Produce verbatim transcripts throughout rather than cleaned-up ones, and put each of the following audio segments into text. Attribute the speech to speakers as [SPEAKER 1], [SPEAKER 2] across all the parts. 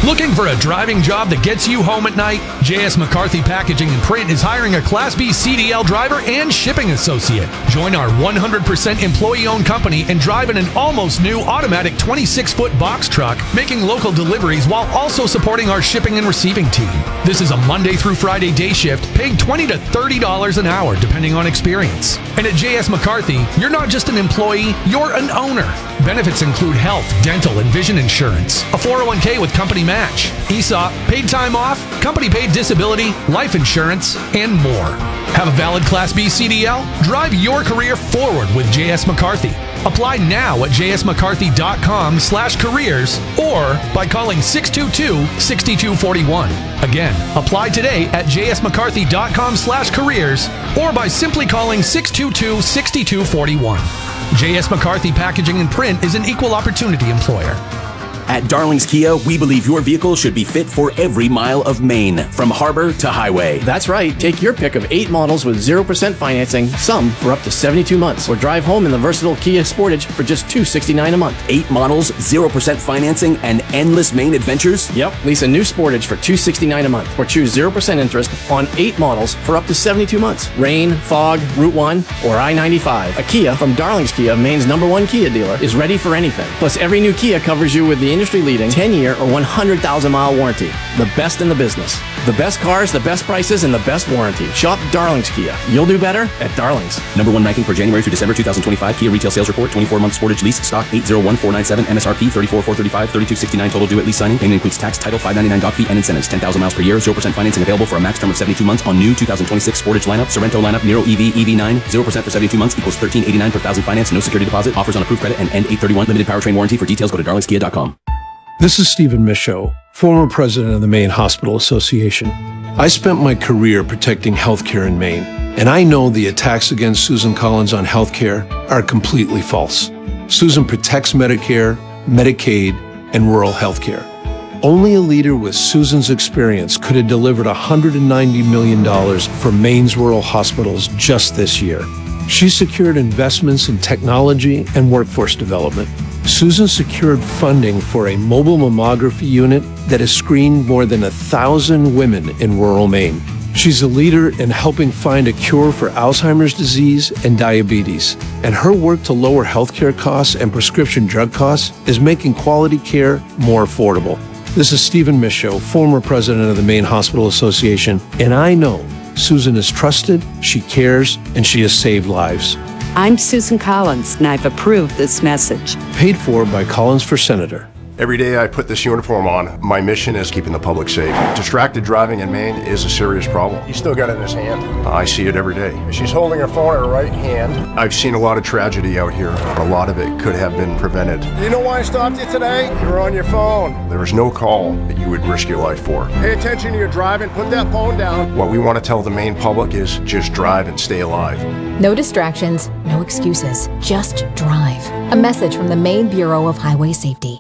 [SPEAKER 1] Looking for a driving job that gets you home at night? J S McCarthy Packaging and Print is hiring a Class B C D L driver and shipping associate. Join our one hundred percent employee-owned company and drive in an almost new automatic twenty-six foot box truck, making local deliveries while also supporting our shipping and receiving team. This is a Monday through Friday day shift, paid twenty to thirty dollars an hour, depending on experience. And at J S McCarthy, you're not just an employee, you're an owner. Benefits include health, dental, and vision insurance, a four oh one k with company match, E S O P, paid time off, company paid disability, life insurance, and more. Have a valid Class B C D L? Drive your career forward with J S McCarthy. Apply now at jsmccarthy.com slash careers or by calling six two two, six two four one. Again, apply today at jsmccarthy.com slash careers or by simply calling six two two, six two four one. J S McCarthy Packaging and Print is an equal opportunity employer.
[SPEAKER 2] At Darlings Kia, we believe your vehicle should be fit for every mile of Maine, from harbor to highway.
[SPEAKER 3] That's right. Take your pick of eight models with zero percent financing, some for up to seventy-two months, or drive home in the versatile Kia Sportage for just two hundred sixty-nine dollars a month.
[SPEAKER 2] Eight models, zero percent financing, and endless Maine adventures?
[SPEAKER 3] Yep. Lease a new Sportage for two hundred sixty-nine dollars a month, or choose zero percent interest on eight models for up to seventy-two months. Rain, fog, Route one, or I ninety-five. A Kia from Darlings Kia, Maine's number one Kia dealer, is ready for anything. Plus, every new Kia covers you with the industry-leading ten year or one hundred thousand mile warranty. The best in the business. The best cars, the best prices, and the best warranty. Shop Darlings Kia. You'll do better at Darlings.
[SPEAKER 2] Number one ranking for January through December twenty twenty-five. Kia retail sales report. twenty-four month Sportage lease. Stock eight zero one four nine seven. M S R P thirty-four thousand four hundred thirty-five. thirty-two sixty-nine total due at lease signing. Payment includes tax, title, five ninety-nine doc fee, and incentives. ten thousand miles per year. zero percent financing available for a max term of seventy-two months on new two thousand twenty-six Sportage lineup. Sorrento lineup. Nero E V, E V nine. zero percent for seventy-two months equals thirteen eighty-nine per thousand finance. No security deposit. Offers on approved credit and end eight thirty-one. Limited powertrain warranty. For details, go to darlings kia dot com.
[SPEAKER 4] This is Stephen Michaud, former president of the Maine Hospital Association. I spent my career protecting healthcare in Maine, and I know the attacks against Susan Collins on healthcare are completely false. Susan protects Medicare, Medicaid, and rural healthcare. Only a leader with Susan's experience could have delivered one hundred ninety million dollars for Maine's rural hospitals just this year. She secured investments in technology and workforce development. Susan secured funding for a mobile mammography unit that has screened more than a thousand women in rural Maine. She's a leader in helping find a cure for Alzheimer's disease and diabetes, and her work to lower healthcare costs and prescription drug costs is making quality care more affordable. This is Stephen Michaud, former president of the Maine Hospital Association, and I know Susan is trusted, she cares, and she has saved lives.
[SPEAKER 5] I'm Susan Collins, and I've approved this message.
[SPEAKER 4] Paid for by Collins for Senator.
[SPEAKER 6] Every day I put this uniform on, my mission is keeping the public safe. Distracted driving in Maine is a serious problem.
[SPEAKER 7] He's still got it in his hand.
[SPEAKER 6] I see it every day.
[SPEAKER 7] She's holding her phone in her right hand.
[SPEAKER 6] I've seen a lot of tragedy out here. A lot of it could have been prevented.
[SPEAKER 7] You know why I stopped you today? You were on your phone.
[SPEAKER 6] There is no call that you would risk your life for.
[SPEAKER 7] Pay attention to your driving. Put that phone down.
[SPEAKER 6] What we want to tell the Maine public is just drive and stay alive.
[SPEAKER 8] No distractions, no excuses. Just drive. A message from the Maine Bureau of Highway Safety.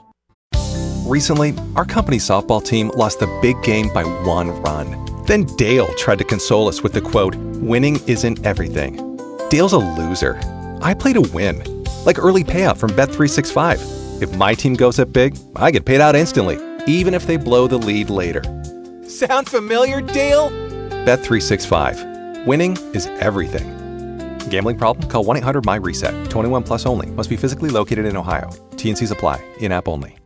[SPEAKER 9] Recently, our company softball team lost the big game by one run. Then Dale tried to console us with the quote, "Winning isn't everything." Dale's a loser. I play to win, like early payout from Bet three sixty-five. If my team goes up big, I get paid out instantly, even if they blow the lead later. Sound familiar, Dale? Bet three sixty-five. Winning is everything. Gambling problem? Call one eight hundred M Y RESET. twenty-one plus only. Must be physically located in Ohio. T and Cs apply. In-app only.